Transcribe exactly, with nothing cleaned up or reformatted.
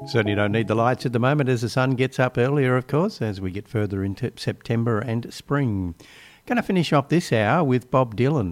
Certainly don't need the lights at the moment as the sun gets up earlier, of course, as we get further into September and spring. Going to finish off this hour with Bob Dylan.